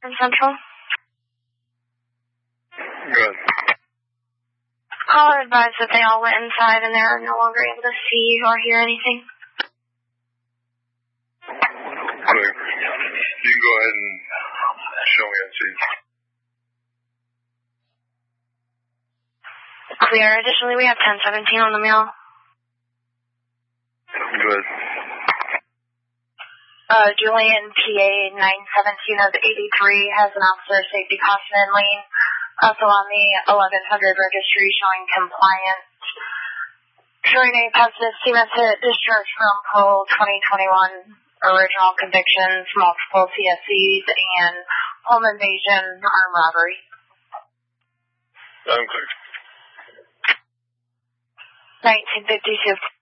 Central. Good. Caller advised that they all went inside and they're no longer able to see or hear anything. Okay. You can go ahead and show me and see. Clear. Additionally, we have 1017 on the mail. Good. Julian, PA 917 of 83 has an officer safety caution in lane. Also on the 1100 registry showing compliance. Showing a positive CMS hit discharge from parole 2021. Original convictions, multiple CSCs, and home invasion, armed robbery. I'm clear. 1952.